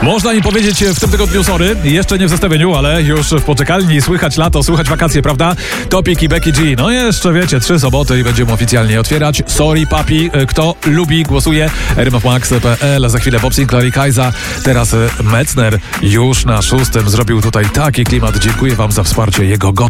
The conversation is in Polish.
Można im powiedzieć w tym tygodniu sorry, jeszcze nie w zestawieniu, ale już w poczekalni. Słychać lato, słychać wakacje, prawda? Topik i Becky G. No jeszcze wiecie, 3 soboty i będziemy oficjalnie otwierać. Sorry papi, kto lubi, głosuje. rmfmax.pl, za chwilę Bob Sinclair i Kajza. Teraz Metzner już na 6 zrobił tutaj taki klimat. Dziękuję wam za wsparcie jego gotu.